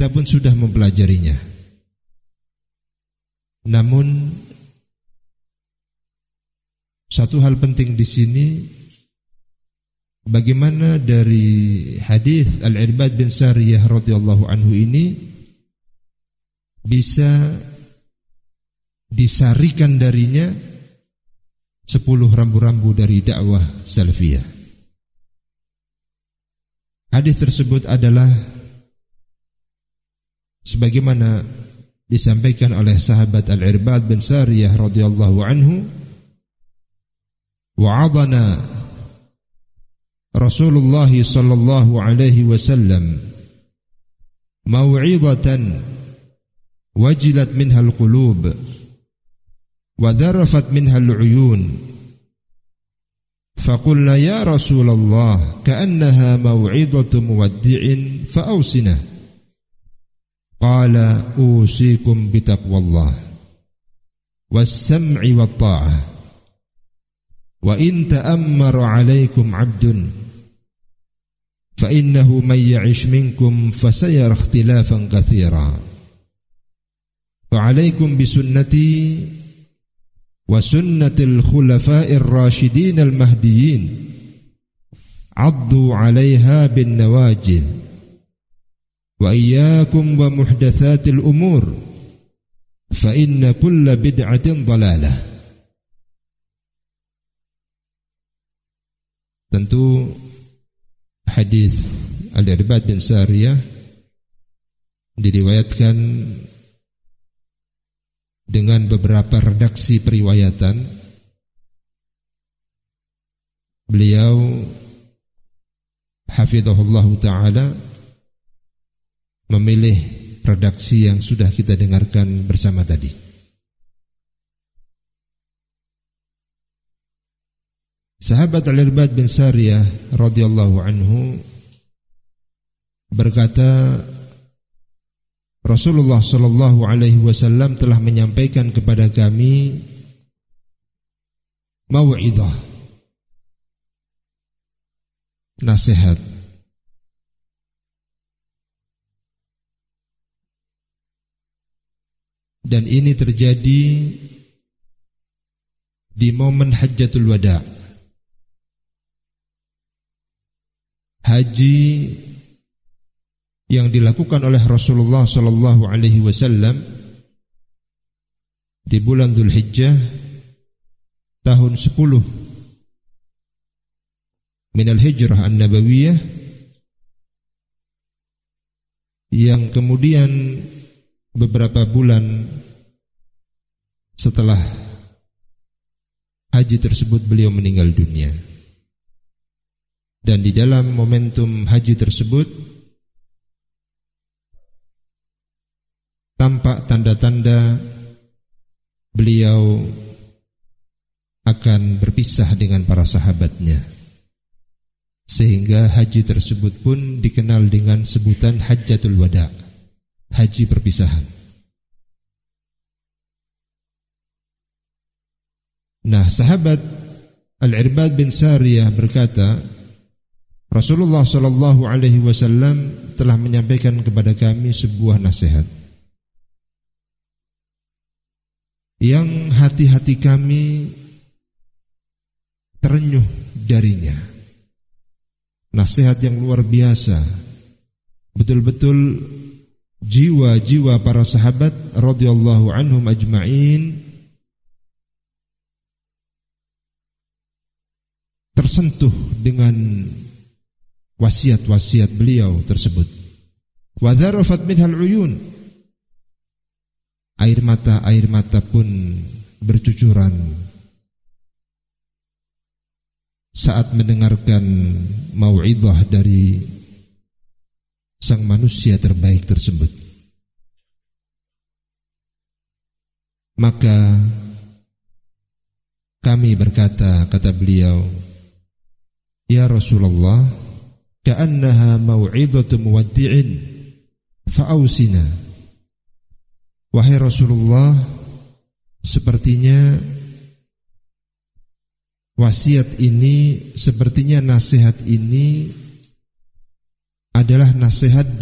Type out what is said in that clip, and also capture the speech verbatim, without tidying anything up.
kita pun sudah mempelajarinya. Namun satu hal penting di sini, bagaimana dari hadis Al-Irbad bin Sariyah radhiyallahu anhu ini bisa disarikan darinya sepuluh rambu-rambu dari dakwah salafiyah. Hadis tersebut adalah sebagaimana disampaikan oleh sahabat Al-Irbad bin Sariyah radhiyallahu anhu, wa'adana Rasulullah sallallahu alaihi wasallam mau'izatan wajilat minha al-qulub wa dharafat minha al-uyun faqulna ya Rasulullah ka'annaha mau'izatu muwaddi'in fa'awsina qala usikum bitaqwallah was-sam'i wat-ta'ah wa in ta'ammara 'alaikum 'abdun fa innahu may ya'ish minkum fasayara ikhtilafan katsira wa 'alaikum bisunnati wa sunnatil khulafa'ir rasyidin al-mahdiyyin 'addu 'alaiha bin nawajil wa iyyakum wa muhdatsatil umur fa inna kulla bid'atin dhalalah. Tentu hadis Al-Irbad bin Sariyah diriwayatkan dengan beberapa redaksi periwayatan. Beliau hafizahullah ta'ala memilih redaksi yang sudah kita dengarkan bersama tadi. Sahabat Al-Irbad bin Sariyah radhiyallahu anhu berkata, Rasulullah sallallahu alaihi wasallam telah menyampaikan kepada kami mau'izah, nasihat. Dan ini terjadi di momen Hajjatul Wada'. Haji yang dilakukan oleh Rasulullah sallallahu alaihi wasallam di bulan Dzulhijjah tahun sepuluh minal hijrah an-nabawiyah, yang kemudian beberapa bulan setelah haji tersebut beliau meninggal dunia. Dan di dalam momentum haji tersebut tampak tanda-tanda beliau akan berpisah dengan para sahabatnya, sehingga haji tersebut pun dikenal dengan sebutan Hajjatul Wada', haji perpisahan. Nah, sahabat Al-Irbad bin Sariyah berkata, Rasulullah sallallahu alaihi wasallam telah menyampaikan kepada kami sebuah nasihat yang hati-hati kami terenyuh darinya. Nasihat yang luar biasa. Betul-betul jiwa-jiwa para sahabat radhiyallahu anhum ajma'in tersentuh dengan wasiat-wasiat beliau tersebut. Wa dharafat minhal uyun, air mata-air mata pun bercucuran saat mendengarkan mau'izah dari sang manusia terbaik tersebut. Maka kami berkata, kata beliau, ya Rasulullah, ka'annaha mau'izatu muwaddi'in fa'ausina. Wahai Rasulullah, sepertinya wasiat ini, sepertinya nasihat ini adalah nasihat